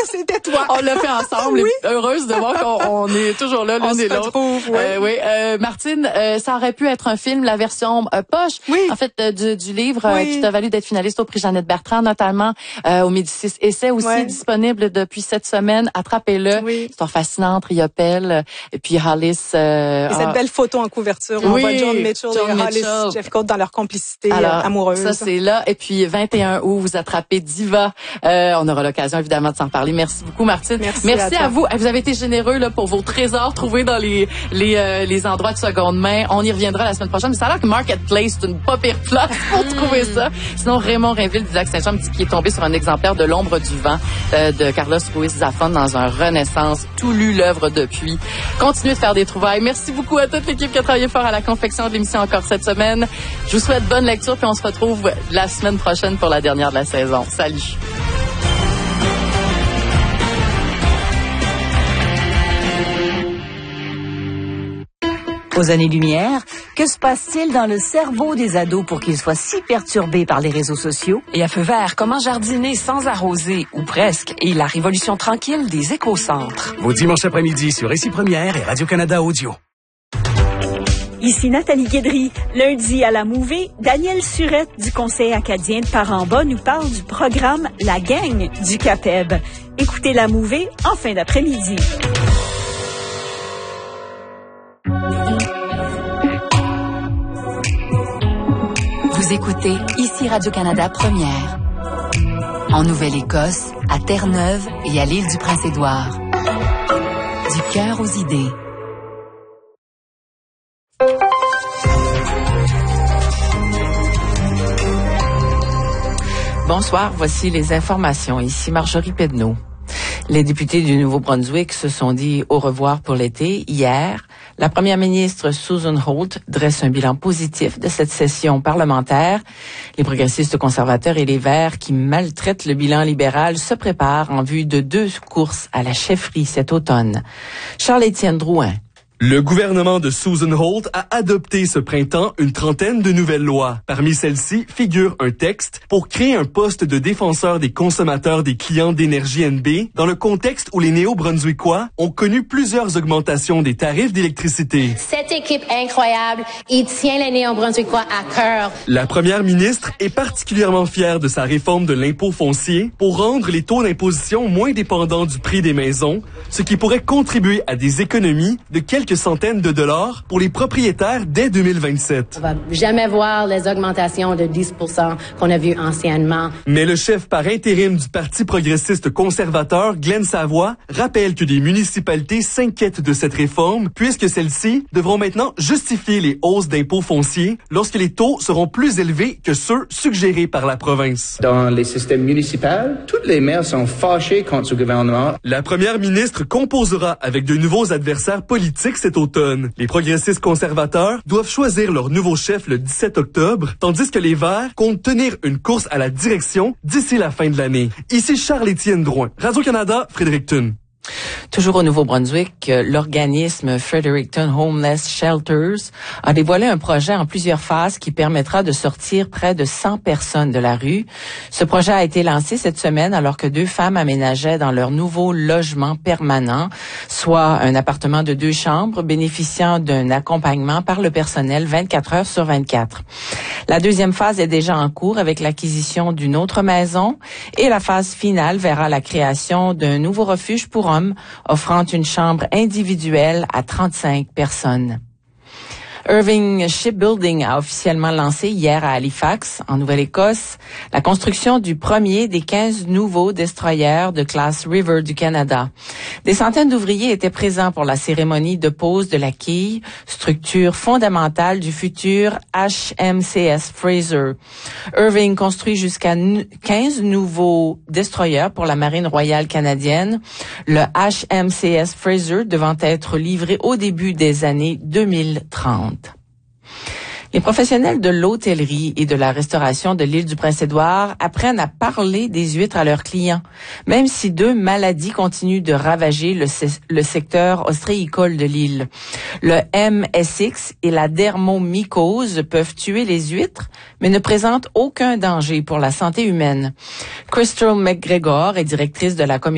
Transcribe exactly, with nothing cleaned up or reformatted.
c'était toi. On l'a fait ensemble. Oui. Et heureuse de voir qu'on on est toujours là, l'une et l'autre. Oui. Euh, oui. Euh, Martine, euh, ça aurait pu être un film, la version euh, poche, oui. en fait, euh, du, du livre oui. euh, qui t'a valu d'être finaliste au prix Jeannette Bertrand, notamment euh, au Médicis Essai, aussi ouais. disponible depuis cette semaine. Attrapez-le. Oui. Histoire fascinante, Riopelle, et puis Hollis. Euh, et cette belle photo en couverture, oui. on voit John Mitchell John et Mitchell. Hollis Jeffcoat dans leur complicité Alors, amoureuse. Ça, c'est là. Et puis, vingt et un août, vous attrapez Diva. Euh, on aura l'occasion, évidemment, de s'en parler. Merci beaucoup, Martine. Merci, Merci à, à, à vous. Vous avez été généreux là pour vos trésors trouvés dans les les euh, les endroits de seconde main. On y reviendra la semaine prochaine. Mais ça a l'air que Marketplace, c'est une pas pire place pour mm. trouver ça. Sinon, Raymond Rainville d'Isaac Saint-Jean qui est tombé sur un exemplaire de L'ombre du vent euh, de Carlos Ruiz Zafón dans un Renaissance. Tout lu l'œuvre depuis. Continuez de faire des trouvailles. Merci beaucoup à toute l'équipe qui a travaillé fort à la confection de l'émission encore cette semaine. Je vous souhaite bonne lecture puis on se retrouve la semaine prochaine pour la dernière de la saison. Salut. Aux années-lumière, que se passe-t-il dans le cerveau des ados pour qu'ils soient si perturbés par les réseaux sociaux? Et à feu vert, comment jardiner sans arroser, ou presque, et la révolution tranquille des écocentres. Vos dimanches après-midi sur Ici Première et Radio-Canada Audio. Ici Nathalie Guédry. Lundi à la Mouvée, Daniel Surette du Conseil acadien de Paramba nous parle du programme La Gang du CAPEB. Écoutez la Mouvée en fin d'après-midi. Vous écoutez Ici Radio-Canada Première. En Nouvelle-Écosse, à Terre-Neuve et à l'île du Prince-Édouard. Du cœur aux idées. Bonsoir, voici les informations. Ici Marjorie Pedneau. Les députés du Nouveau-Brunswick se sont dit au revoir pour l'été. Hier, la première ministre Susan Holt dresse un bilan positif de cette session parlementaire. Les progressistes conservateurs et les Verts qui maltraitent le bilan libéral se préparent en vue de deux courses à la chefferie cet automne. Charles-Étienne Drouin. Le gouvernement de Susan Holt a adopté ce printemps une trentaine de nouvelles lois. Parmi celles-ci figure un texte pour créer un poste de défenseur des consommateurs des clients d'énergie N B dans le contexte où les Néo-Brunswickois ont connu plusieurs augmentations des tarifs d'électricité. Cette équipe incroyable, il tient les Néo-Brunswickois à cœur. La première ministre est particulièrement fière de sa réforme de l'impôt foncier pour rendre les taux d'imposition moins dépendants du prix des maisons, ce qui pourrait contribuer à des économies de quelques centaines de dollars pour les propriétaires dès deux mille vingt-sept. On va jamais voir les augmentations de dix pour cent qu'on a vues anciennement. Mais le chef par intérim du Parti progressiste conservateur, Glenn Savoy, rappelle que des municipalités s'inquiètent de cette réforme puisque celles-ci devront maintenant justifier les hausses d'impôts fonciers lorsque les taux seront plus élevés que ceux suggérés par la province. Dans les systèmes municipaux, tous les maires sont fâchés contre ce gouvernement. La première ministre composera avec de nouveaux adversaires politiques cet automne. Les progressistes conservateurs doivent choisir leur nouveau chef le dix-sept octobre, tandis que les Verts comptent tenir une course à la direction d'ici la fin de l'année. Ici Charles-Étienne Drouin, Radio-Canada, Fredericton. Toujours au Nouveau-Brunswick, l'organisme Fredericton Homeless Shelters a dévoilé un projet en plusieurs phases qui permettra de sortir près de cent personnes de la rue. Ce projet a été lancé cette semaine alors que deux femmes aménageaient dans leur nouveau logement permanent, soit un appartement de deux chambres bénéficiant d'un accompagnement par le personnel vingt-quatre heures sur vingt-quatre. La deuxième phase est déjà en cours avec l'acquisition d'une autre maison et la phase finale verra la création d'un nouveau refuge pour hommes offrant une chambre individuelle à trente-cinq personnes. Irving Shipbuilding a officiellement lancé hier à Halifax, en Nouvelle-Écosse, la construction du premier des quinze nouveaux destroyers de classe River du Canada. Des centaines d'ouvriers étaient présents pour la cérémonie de pose de la quille, structure fondamentale du futur H M C S Fraser. Irving construit jusqu'à quinze nouveaux destroyers pour la Marine royale canadienne, le H M C S Fraser devant être livré au début des années deux mille trente. Les professionnels de l'hôtellerie et de la restauration de l'île du Prince-Édouard apprennent à parler des huîtres à leurs clients, même si deux maladies continuent de ravager le, le secteur ostréicole de l'île. Le M S X et la dermomycose peuvent tuer les huîtres, mais ne présentent aucun danger pour la santé humaine. Crystal McGregor est directrice de la communauté